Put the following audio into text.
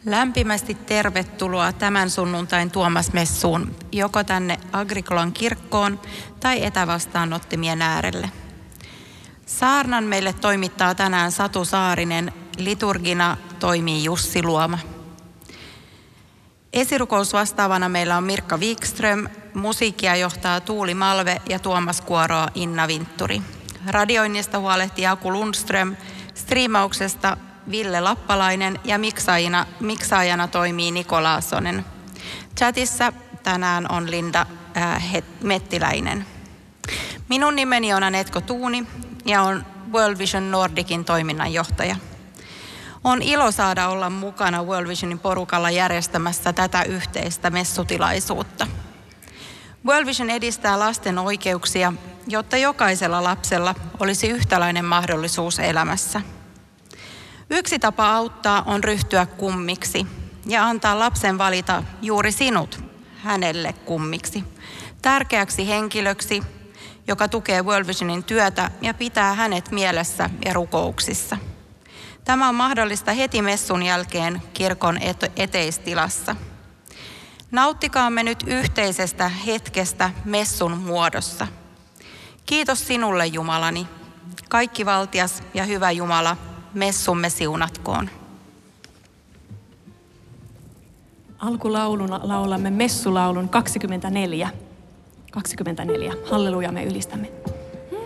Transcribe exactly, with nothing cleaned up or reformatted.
Lämpimästi tervetuloa tämän sunnuntain Tuomasmessuun, joko tänne Agricolan kirkkoon tai etävastaanottimien äärelle. Saarnan meille toimittaa tänään Satu Saarinen, liturgina toimii Jussi Luoma. Esirukousvastaavana meillä on Mirkka Wikström, musiikkia johtaa Tuuli Malve ja Tuomas Kuoroa Inna Vintturi. Radioinnista huolehtii Aku Lundström, striimauksesta Ville Lappalainen ja miksaajana, miksaajana toimii Niko Laasonen. Chatissa tänään on Linda äh, Mettiläinen. Minun nimeni on Anetko Tuuni ja on World Vision Nordicin toiminnanjohtaja. On ilo saada olla mukana World Visionin porukalla järjestämässä tätä yhteistä messutilaisuutta. World Vision edistää lasten oikeuksia, jotta jokaisella lapsella olisi yhtäläinen mahdollisuus elämässä. Yksi tapa auttaa on ryhtyä kummiksi ja antaa lapsen valita juuri sinut hänelle kummiksi, tärkeäksi henkilöksi, joka tukee World Visionin työtä ja pitää hänet mielessä ja rukouksissa. Tämä on mahdollista heti messun jälkeen kirkon eteistilassa. Nauttikaamme nyt yhteisestä hetkestä messun muodossa. Kiitos sinulle, Jumalani, kaikkivaltias ja hyvä Jumala, messumme siunatkoon. Alkulauluna laulamme messulaulun kaksikymmentäneljä. kaksikymmentäneljä. Halleluja, me ylistämme.